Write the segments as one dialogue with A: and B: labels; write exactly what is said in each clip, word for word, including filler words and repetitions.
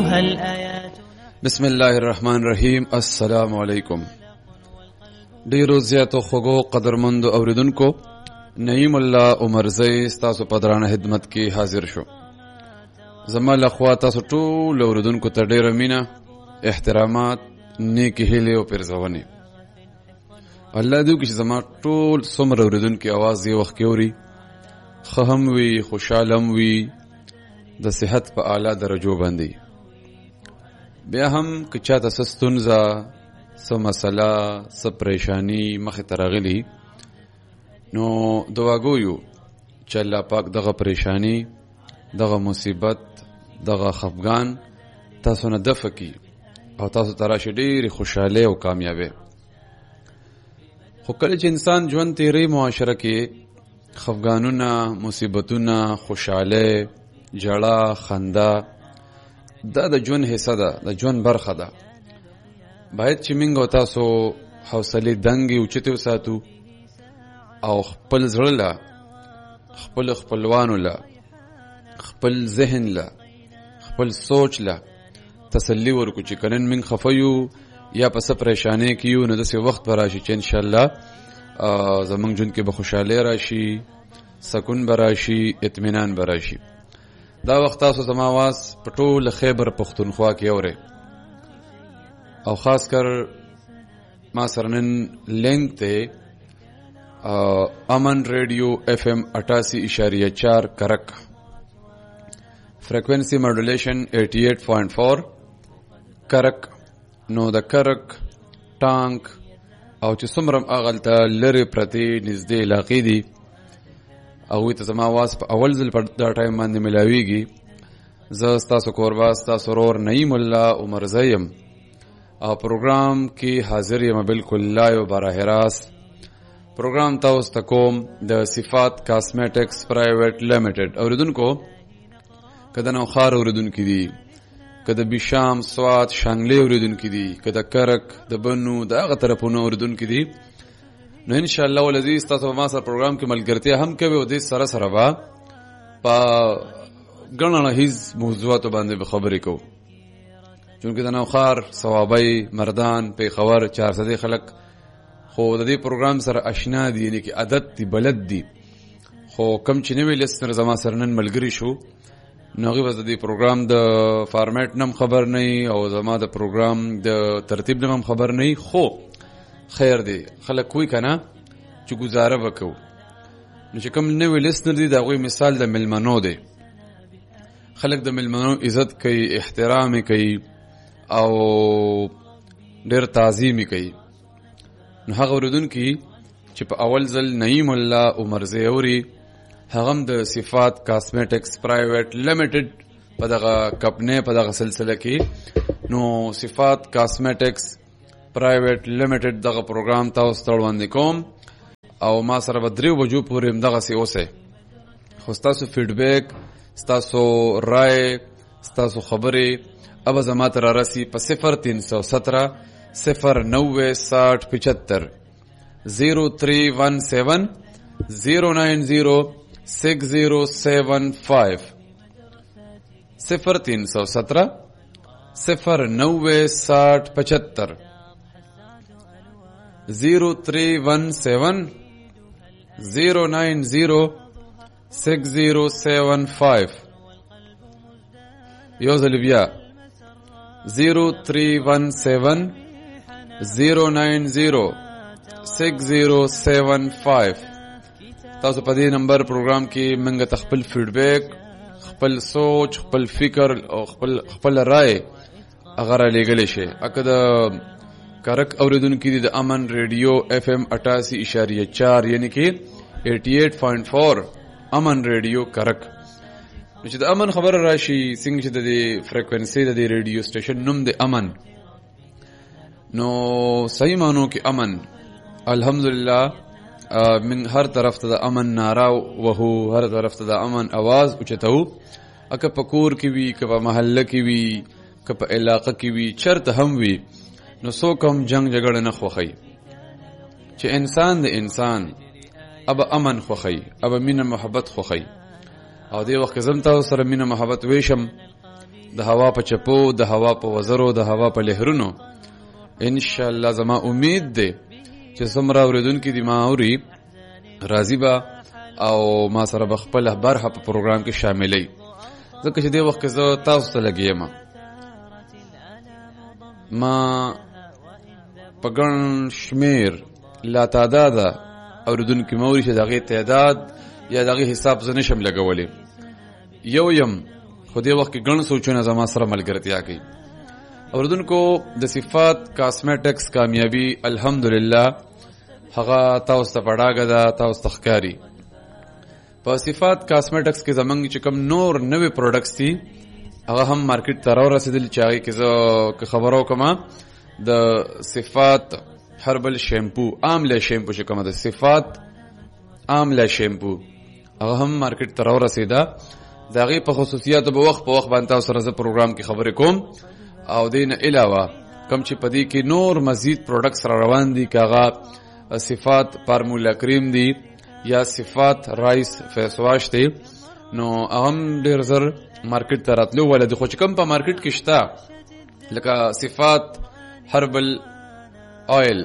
A: بسم الله الرحمن الرحیم. السلام علیکم. ډیرو زیاتو خوږو قدرمندو اوریدونکو، نعیم الله عمرزی ستاسو په درانه خدمت کې حاضر شو. زما له خوا تاسو ټول اوریدونکو ته ډیره مینه، احترامات، نیکی هیلې او پرزونې. الله دې وکړي چې زما ټول څومره اوریدونکي اواز یې وخت کې اوري، ښه هم وي، خوشحاله هم وي، د صحت په اعلی درجو باندې. بیا هم که چاته څه ستونزه، څه مسله، څه پریشانی مخې ته راغلي، نو دعاګویو چې الله پاک دغه پریشانی، دغه مصیبت، دغه خفګان تاسو نه دفع کړي او تاسو ته راشي ډېرې خوشحالۍ او کامیابۍ. خو کله چې انسان ژوند تیری معاشره کې خفګانونه، مصیبتونه، خوشحالۍ، جړه، خندا، دا د ژوند حصہ ده، د ژوند برخه ده. باید چې موږ او تاسو حوصلې دنګې اوچتې وساتو او خپل زړه له، خپل خپلوانو له، خپل ذهن له، خپل سوچ له تسلی ورکو چې کنن موږ خفه یو یا په څه پریشانۍ کې یو، نو داسې وخت به راشي چې انشاءالله زموږ ژوند کې به خوشحالۍ راشي، سکون به راشي، اطمینان به راشي. دا وخت تاسو زما آواز په ټول خیبر پښتونخوا کې اورئ او خاص کر ما سره نن لینک ته امن ریډیو اف ام اٹھاسی اشاریہ چار کرک، فریکوینسی ماډولیشن اٹھاسی ایٹ پوائنٹ فور کرک. نو د کرک، ټانک او چې څومره هغلته لرې پرتې نږدې علاقې دي، هغوی ته زما آواز په اول ځل په دا ټایم باندې ملاویږي. زه ستاسو کوربا، ستاسو ورور نعیم الله عمرزی یم او پروګرام کې حاضر یم بالکل لایو براه راست. پروګرام تاسو ته کوم د صفات کاسمیټکس پرایویټ لیمیټډ. اوریدونکو که د نوخار اوریدونکي دي، که د بیشام، سوات، شانګلې اوریدونکي دي، که د کرک، د بنو، د هغه طرفونو اوریدونکي دي، نو ان شاء الله ولذي تاسو ما سره پروګرام کې ملګرتیا هم کوي او د سره سره با په ګڼه هیڅ موضوعات باندې به خبرې کوو. چونکه د نوخار، ثوابي، مردان، پیښور، چارسدې خلک خو د دې پروګرام سره آشنا دي، یعنی کې عادت دي، بلد دي. خو کم چې نوی لسنر زما سره نن ملګری شو، نو هغوی به د دې پروګرام د فارمیټ نه هم خبر نه او زما د پروګرام د ترتیب نه هم خبر نه. خو خیر دی، خلک کوی کنه چې گزاره وکړو. نو چې کوم نوی لسنر دي د هغوی مثال د ملمنو دی. خلک د ملمنو عزت کوي، احترام کوي او ډېر تعظیم کوي. نو هغه اوریدونکي چې په اول ځل نعیم الله عمرزی اوري، هغه هم د صفات کاسمیټکس پرایویټ لیمیټډ په دغه کمپنۍ، په دغه سلسله کې، نو صفات کاسمیټکس پرایویټ لیمیټډ دغه پروګرام تاسو ته وړاندې کوم او ما سره به دریو بجو پورې همدغسې اوسئ. خو ستاسو فیډبیک، ستاسو رای، ستاسو خبرې اب زما ته رارسي په صفر تین سو سترہ صفر نوے ساٹھ پچہتر زیرو تھری ون سیون زیرو نائن زیرو سکس زیرو سیون فائیو صفر تین سو سترہ صفر نوے ساٹھ پچہتر زیرو تھری ون سیون زیرو نائن زیرو سکس زیرو سیون فائیو. یو ځل بیا زیرو تھری ون سیون زیرو نائن زیرو سکس زیرو سیون فائیو. تاسو په دې نمبر پروګرام کې منګه تخپل فیډبیک، خپل سوچ، خپل فکر او خپل خپل رائے اگر لګل شي. اګه د کرک اوریدونکو دي د امن ریډیو اف ام اٹھاسی اشاریہ چار، یعنی کې اٹھاسی ایٹ پوائنٹ فور امن ریډیو کرک. نو چې د امن خبر راشي، څنګه چې د دې فریکوینسي د دې ریډیو سټیشن نوم د امن، نو صحیح مانو کې امن. الحمدلله من هر طرف ته د امن نارا وهو، هر طرف ته د امن आवाज اوچتو. اکه په کور کې وي، که په محله کې وي، که په علاقه کې وي، چرته هم وي، نو څوک هم جنگ جګړه نه خوښي. چې انسان د انسان اب امن خوښي، اب مینه محبت خوښي. او دې وخت زم تاسو سره مینه محبت ویشم د هوا په چپو، د هوا په وزرو، د هوا په لهرونو. ان شاء الله زما امید ده چې څومره اوریدونکي دي ما اوري راضي به او ما سره به خپل برخه په پروګرام کې شاملې. ځکه چې دې وخت کې زه تاسو ته لګیم ما په ګڼ شمیر لا تعداد اوریدونکي موري چې دغه تعداد یا دغه حساب زه نشم لګولې. یو یم خو دې وخت کې ګڼ سوچونه زما سره ملګرتیا کوي. اوریدونکو د صفات کاسمیټکس کامیابی الحمدلله هغه تاسو ته پړاګه ده، تاسو ته ښکاري. په صفات کاسمیټکس کې زمونږ چې کوم نور نوې پروډکټس دي هغه هم مارکیټ ته راورسېدل چې هغې کې زه خبرو کوم د صفات هربل شیمپو آمله شیمپو چې کومه ده صفات آمله شیمپو هغه هم مارکیټ ته راورسېده. د هغې په خصوصیاتو به وخت په وخت باندې تاسو سره زه پروګرام کې خبرې کوم. او دې نه علاوه کوم چې په دې کې نور مزید پروډکټس را روان دي که هغه صفات فارمولا کریم دی یا صفات رایس فیس واش دی نو هغه هم ډېر زر مارکیټ ته راتلو ولا دي. خو چې کوم په مارکیټ کې شته لکه صفات هربل آیل،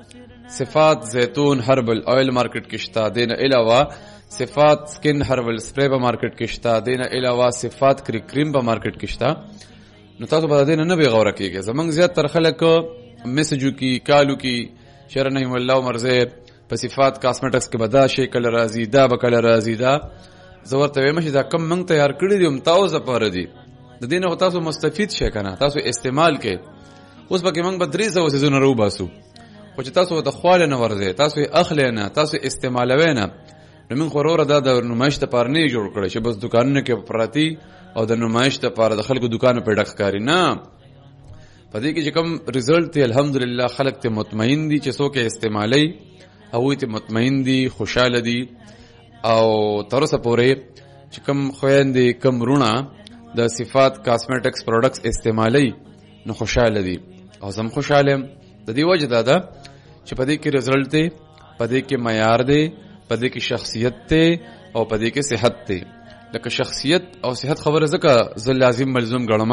A: صفات زیتون هربل آیل مارکیټ کې شته. دې نه علاوه صفات سکن هربل سپری په مارکیټ کې شته. دې نه علاوه صفات کری کریم په مارکیټ کې شته. نو تاسو به دې نه به غوړه کیږئ. زمونږ زیات تر خلک میسجو کی کالو کی شر نه الله مرزه په صفات کاسمیټکس کې بدا شي کله راځي دا به کله راځي دا زه ورته وایم چې دا کم موږ تیار کړی دي هم تاسو لپاره دي د دې نه تاسو مستفید شئ کنه تاسو استعمال کړئ. اوس به کې موږ به درې سوه سیزونه رو باسو خو چې تاسو ته خواله نه ورځي تاسو اخلي نه تاسو استعمالوي نه نو موږ خورور دا د نمایش لپاره نه جوړ کړی چې بس دکانونه کې پراتی او د نمایش لپاره د خلکو دکانو په ډک کاری نه. پدې کې چې کوم رزلټ دی الحمدلله خلک ته مطمئن دي چې څوک استعمالي او ته مطمئن دي خوشاله دي او تر اوسه پورې چې کوم خويندې کوم رونه د صفات کاسمیټکس پروډکټس استعمالي نو خوشاله دي او زم خوشاله د دې وجه دا ده چې پدې کې رزلټ دی پدې کې معیار دی پدې کې شخصیت دی او پدې کې صحت دی. لکه شخصیت او صحت خبره زکه زل لازم ملزوم ګڼم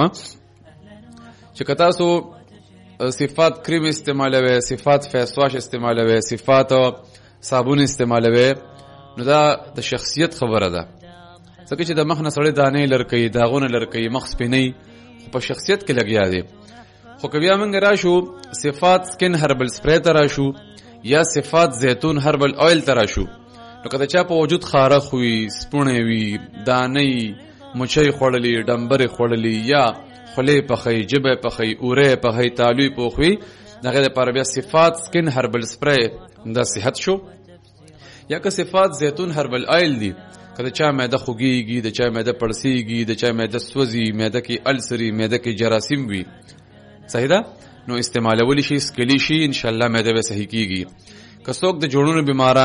A: چې کتا سو صفات کریم استعمالوي صفات فیس واش استعمالوي صفات صابون استعمالوي نو دا د شخصیت خبره ده. ځکه چې د مخ نه سړی دانې لرکې داغونه لرکې مخ سپینې خو په شخصیت کې لګیا دي. خو که بیا موږ راشو صفات سکن هربل سپری ته راشو یا صفات زیتون هربل آیل ته راشو نو که د چا په وجود خارخ وي سپونې وي دانې مچۍ خوړلې ډمبرې خوړلې یا خولې پخی جبه پخی اوره پخی تالوی پوخوي دغه لپاره بیا صفات سکن هربل سپری دا صحت شو. یا که صفات زیتون هربل آیل دی که د چا معده خوږیږي د چا معده پړسیږي د چا معده سوځي معده کې السري معده کې جراثیم وي صحیح ده نو استعمالولی شي سکلی شي ان شاء الله معده به صحیح کیږي. که څوک د جوړونو بیماران